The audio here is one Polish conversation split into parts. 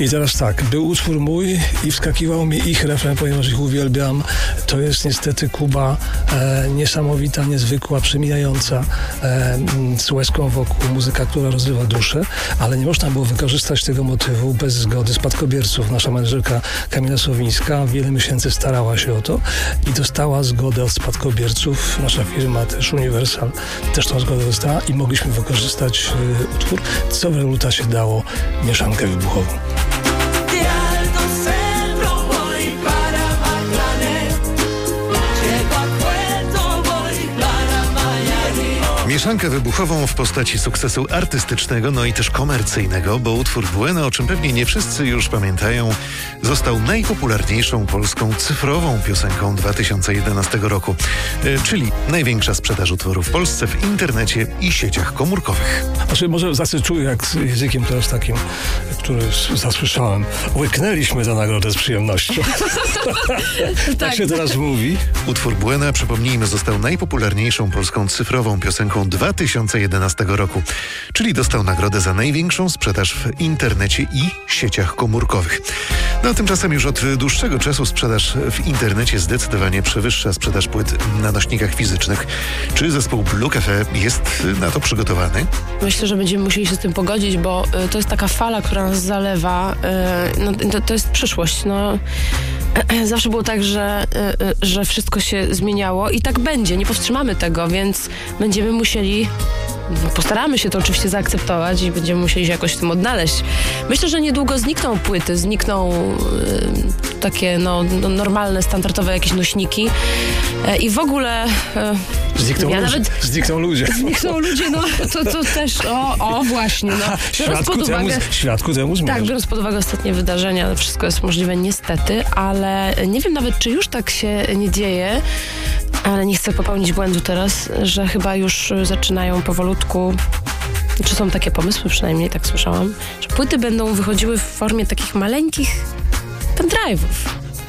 I teraz tak, był utwór mój i wskakiwał mi ich refren, ponieważ ich uwielbiam. To jest niestety Kuba, niesamowita, niezwykła, przemijająca, z łezką wokół, muzyka, która rozrywa duszę, ale nie można było wykorzystać tego motywu bez zgody spadkobierców. Nasza menedżerka Kamila Sowińska wiele miesięcy starała się o to i dostała zgodę od spadkobierców. Nasza firma też, Universal, też tą zgodę dostała i mogliśmy wykorzystać utwór, co w rezultacie dało mieszankę wybuchową. Mieszankę wybuchową w postaci sukcesu artystycznego, no i też komercyjnego, bo utwór Bueno, o czym pewnie nie wszyscy już pamiętają, został najpopularniejszą polską cyfrową piosenką 2011 roku, czyli największa sprzedaż utworu w Polsce w internecie i sieciach komórkowych. Znaczy, może zacytuję jak z językiem teraz takim, który zasłyszałem. Łyknęliśmy tę nagrodę z przyjemnością. Tak się teraz mówi. Utwór Bueno, przypomnijmy, został najpopularniejszą polską cyfrową piosenką 2011 roku, czyli dostał nagrodę za największą sprzedaż w internecie i sieciach komórkowych. No tymczasem już od dłuższego czasu sprzedaż w internecie zdecydowanie przewyższa sprzedaż płyt na nośnikach fizycznych. Czy zespół Blue Cafe jest na to przygotowany? Myślę, że będziemy musieli się z tym pogodzić, bo to jest taka fala, która nas zalewa. To jest przyszłość. Zawsze było tak, że wszystko się zmieniało i tak będzie. Nie powstrzymamy tego, więc będziemy musieli... Postaramy się to oczywiście zaakceptować i będziemy musieli się jakoś w tym odnaleźć. Myślę, że niedługo znikną płyty, znikną takie normalne, standardowe jakieś nośniki i w ogóle... Znikną ludzie. Znikną ludzie, to też... właśnie. Świadku temu zmierza. Tak, biorąc pod uwagę ostatnie wydarzenia, wszystko jest możliwe niestety, ale nie wiem nawet, czy już tak się nie dzieje, ale nie chcę popełnić błędu teraz, że chyba już zaczynają powolutku, czy są takie pomysły, przynajmniej tak słyszałam, że płyty będą wychodziły w formie takich maleńkich pendrive'ów.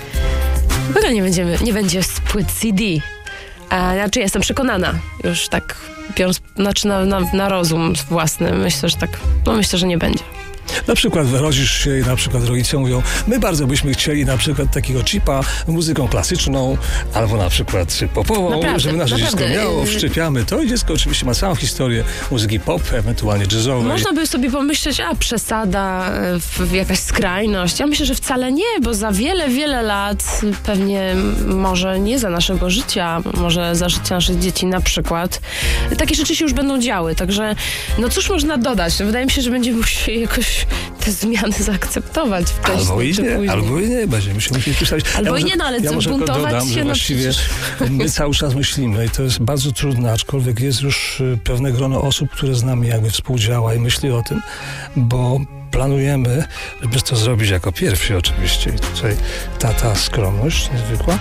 W ogóle nie będzie z płyt CD. Znaczy jestem przekonana, już tak biorąc na rozum własny, myślę, że tak, myślę, że nie będzie. Na przykład rodzisz się i na przykład rodzice mówią, my bardzo byśmy chcieli na przykład takiego chipa muzyką klasyczną, albo na przykład popową, żeby nasze dziecko miało, wszczepiamy to i dziecko oczywiście ma całą historię muzyki pop, ewentualnie jazzowej. Można by sobie pomyśleć, przesada, jakaś skrajność. Ja myślę, że wcale nie, bo za wiele, wiele lat, pewnie może nie za naszego życia, może za życia naszych dzieci na przykład, takie rzeczy się już będą działy, także cóż można dodać? Wydaje mi się, że będziemy musieli jakoś te zmiany zaakceptować wcześniej. Albo i nie, będziemy się musieli przystawić. Ale buntować się właściwie my cały czas myślimy i to jest bardzo trudne, aczkolwiek jest już pewne grono osób, które z nami jakby współdziała i myśli o tym, bo planujemy, żeby to zrobić jako pierwsi oczywiście i tutaj ta skromność niezwykła,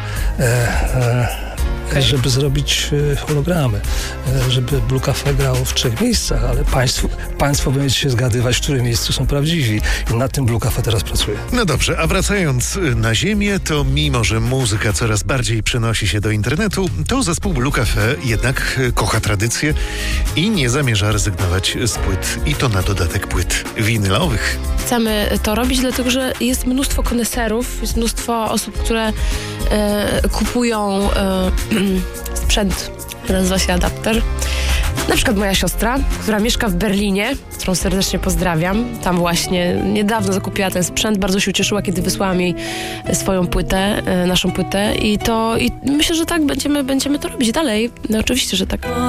żeby zrobić hologramy, żeby Blue Cafe grało w 3 miejscach, ale państwo będziecie się zgadywać, w którym miejscu są prawdziwi i nad tym Blue Cafe teraz pracuje. No dobrze, a wracając na ziemię, to mimo, że muzyka coraz bardziej przenosi się do internetu, to zespół Blue Cafe jednak kocha tradycję i nie zamierza rezygnować z płyt i to na dodatek płyt winylowych. Chcemy to robić, dlatego że jest mnóstwo koneserów, jest mnóstwo osób, które kupują sprzęt, który nazywa się adapter. Na przykład moja siostra, która mieszka w Berlinie, którą serdecznie pozdrawiam. Tam właśnie niedawno zakupiła ten sprzęt. Bardzo się ucieszyła, kiedy wysłałam jej swoją płytę, naszą płytę. I myślę, że tak będziemy to robić dalej. Oczywiście, że tak.